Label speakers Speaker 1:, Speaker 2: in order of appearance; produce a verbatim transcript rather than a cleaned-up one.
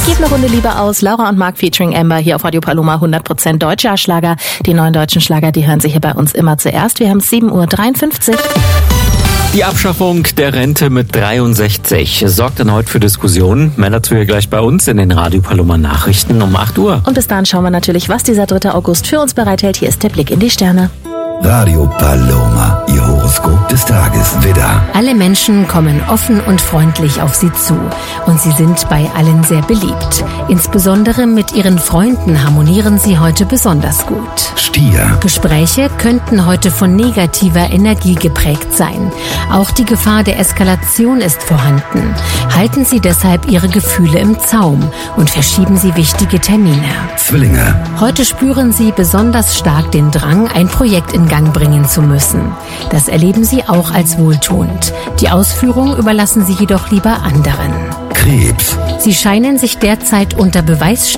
Speaker 1: Ich gebe eine Runde Liebe aus. Laura und Mark featuring Amber hier auf Radio Paloma. hundert Prozent deutscher Schlager. Die neuen deutschen Schlager, die hören sich hier bei uns immer zuerst. Wir haben sieben Uhr dreiundfünfzig.
Speaker 2: Die Abschaffung der Rente mit dreiundsechzig sorgt dann heute für Diskussionen. Mehr dazu hier gleich bei uns in den Radio Paloma Nachrichten um acht Uhr.
Speaker 1: Und bis dahin schauen wir natürlich, was dieser dritte August für uns bereithält. Hier ist der Blick in die Sterne.
Speaker 3: Radio Paloma, Ihr Horoskop des Tages. Widder.
Speaker 4: Alle Menschen kommen offen und freundlich auf Sie zu. Und Sie sind bei allen sehr beliebt. Insbesondere mit Ihren Freunden harmonieren Sie heute besonders gut.
Speaker 3: Stier.
Speaker 4: Gespräche könnten heute von negativer Energie geprägt sein. Auch die Gefahr der Eskalation ist vorhanden. Halten Sie deshalb Ihre Gefühle im Zaum und verschieben Sie wichtige Termine.
Speaker 3: Zwillinge.
Speaker 4: Heute spüren Sie besonders stark den Drang, ein Projekt in Gang bringen zu müssen. Das erleben Sie auch als wohltuend. Die Ausführung überlassen Sie jedoch lieber anderen.
Speaker 3: Krebs.
Speaker 4: Sie scheinen sich derzeit unter Beweis